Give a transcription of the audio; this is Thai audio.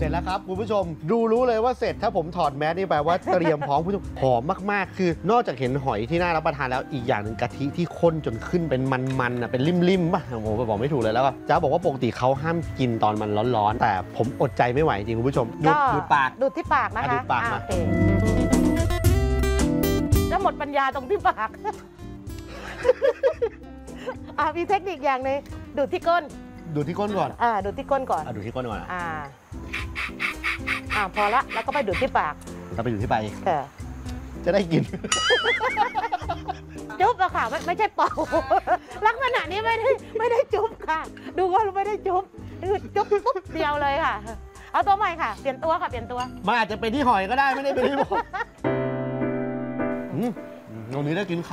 ร็จแล้วครับคุณผู้ชมรู้เลยว่าเสร็จถ้าผมถอดแมสนี่แปลว่าเตรียมพร้อมคุณผู้ชมหอมมากๆคือนอกจากเห็นหอยที่น่ารับประทานแล้วอีกอย่างหนึ่งกะทิที่ข้นจนขึ้นเป็นมันๆเป็นริมๆป่ะผมบอกไม่ถูกเลยแล้วก็จ้าบอกว่าปกติเขาห้ามกินตอนมันร้อนๆแต่ผมอดใจไม่ไหวจริงคุณผู้ชมดูดปากดูดที่ปากนะคะดูดปากมาโอเคจะหมดปัญญาตรงที่ปากมีเทคนิคอย่างนึงดูดที่ก้นดูดที่ก้นก่อนดูดที่ก้นก่อนดูดที่ก้นก่อนพอละแล้วก็ไปดูดที่ปากเราไปดูดที่ปากอีกค่ะจะได้กินจุ๊บอะค่ะไม่ใช่เป่าลักษณะนี้ไม่ได้จุ๊บค่ะ ดูว่าไม่ได้จุ๊บคือจุ๊บปุ๊บเดียวเลยค่ะ เอาตัวใหม่ค่ะเปลี่ยนตัวค่ะเปลี่ยนตัวมันอาจจะเป็นที่หอยก็ได้ไม่ได้เป็นที่ผมตรงนี้ได้กินไข่